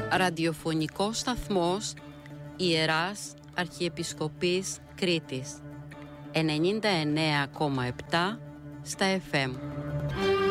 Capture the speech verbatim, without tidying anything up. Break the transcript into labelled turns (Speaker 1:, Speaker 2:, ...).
Speaker 1: Ραδιοφωνικός σταθμός Ιεράς Αρχιεπισκοπής Κρήτης ενενήντα εννέα κόμμα επτά στα εφ εμ.